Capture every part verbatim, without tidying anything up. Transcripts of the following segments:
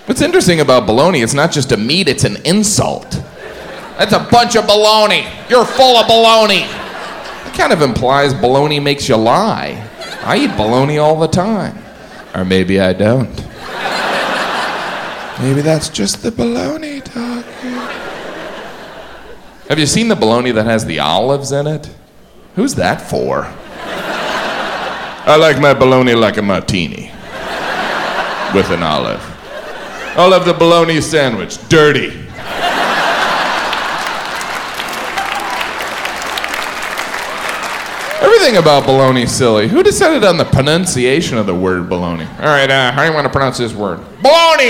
What's interesting about baloney, it's not just a meat, it's an insult. That's a bunch of baloney. You're full of baloney. It kind of implies baloney makes you lie. I eat baloney all the time. Or maybe I don't. Maybe that's just the baloney talking. Have you seen the baloney that has the olives in it? Who's that for? I like my baloney like a martini. With an olive. I'll have the bologna sandwich. Dirty. Everything about bologna is silly. Who decided on the pronunciation of the word bologna? All right, uh, how do you want to pronounce this word? Bologna!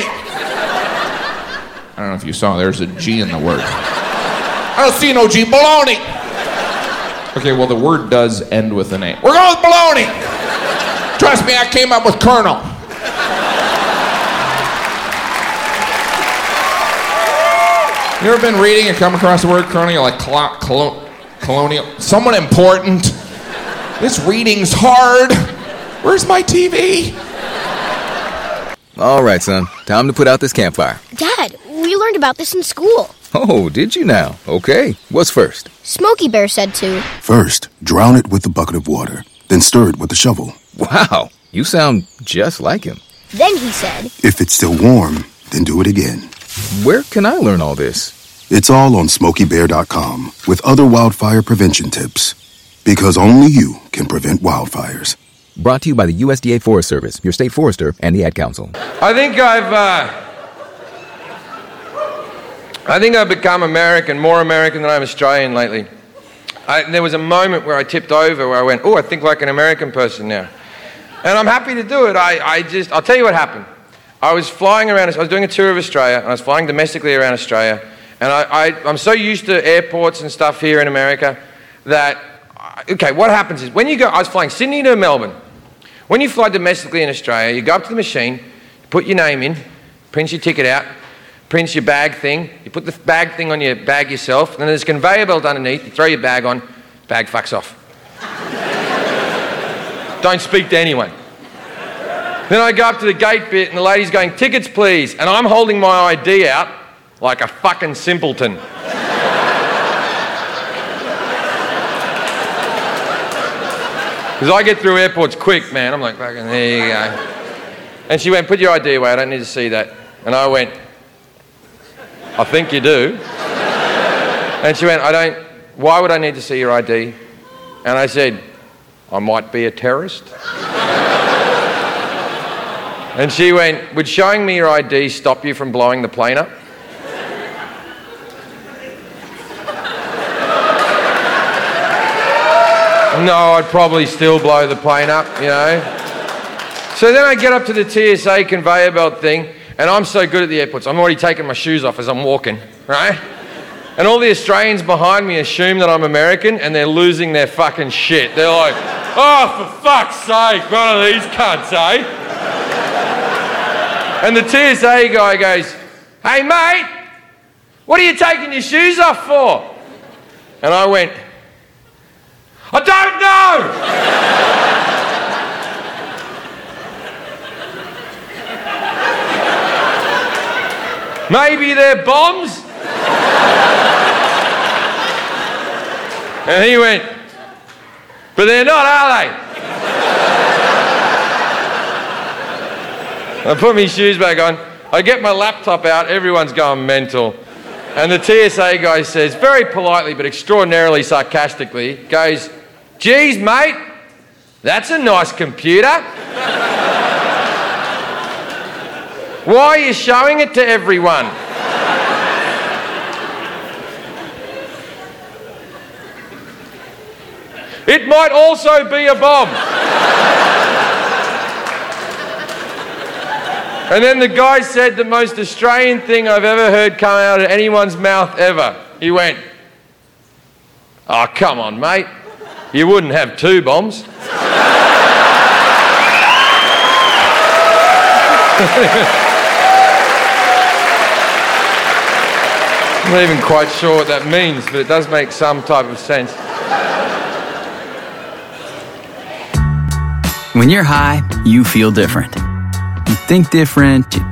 I don't know if you saw, there's a G in the word. I don't see no G. Bologna! Okay, well, the word does end with an A. We're going with bologna! Trust me, I came up with Colonel. You ever been reading and come across the word colonial, like clo- colo- colonial? Someone important? This reading's hard. Where's my T V? All right, son. Time to put out this campfire. Dad, we learned about this in school. Oh, did you now? Okay. What's first? Smokey Bear said to. First, drown it with a bucket of water. Then stir it with a shovel. Wow. You sound just like him. Then he said. If it's still warm, then do it again. Where can I learn all this? It's all on smokey bear dot com with other wildfire prevention tips. Because only you can prevent wildfires. Brought to you by the U S D A Forest Service, your state forester, and the Ad Council. I think I've, uh, I think I've become American, more American than I'm Australian lately. I, there was a moment where I tipped over where I went, oh, I think like an American person now. And I'm happy to do it. I, I just, I'll tell you what happened. I was flying around, I was doing a tour of Australia, and I was flying domestically around Australia, and I, I, I'm so used to airports and stuff here in America that, okay, what happens is, when you go, I was flying Sydney to Melbourne. When you fly domestically in Australia, you go up to the machine, you put your name in, print your ticket out, print your bag thing, you put the bag thing on your bag yourself, and then there's a conveyor belt underneath, you throw your bag on, bag fucks off. Don't speak to anyone. Then I go up to the gate bit and the lady's going, tickets please, and I'm holding my I D out like a fucking simpleton. Because I get through airports quick, man. I'm like, fucking, there you go. And she went, put your I D away, I don't need to see that. And I went, I think you do. And she went, I don't, why would I need to see your I D? And I said, I might be a terrorist. And she went, would showing me your I D stop you from blowing the plane up? No, I'd probably still blow the plane up, you know. So then I get up to the T S A conveyor belt thing, and I'm so good at the airports, I'm already taking my shoes off as I'm walking, right? And all the Australians behind me assume that I'm American, and they're losing their fucking shit. They're like, oh, for fuck's sake, one of these cunts, eh? And the T S A guy goes, hey, mate, what are you taking your shoes off for? And I went, I don't know! Maybe they're bombs? And he went, but they're not, are they? I put my shoes back on, I get my laptop out, everyone's going mental. And the T S A guy says, very politely but extraordinarily sarcastically, goes, geez, mate, that's a nice computer. Why are you showing it to everyone? It might also be a bomb. And then the guy said the most Australian thing I've ever heard come out of anyone's mouth ever. He went, oh, come on, mate. You wouldn't have two bombs. I'm not even quite sure what that means, but it does make some type of sense. When you're high, you feel different. You think different, you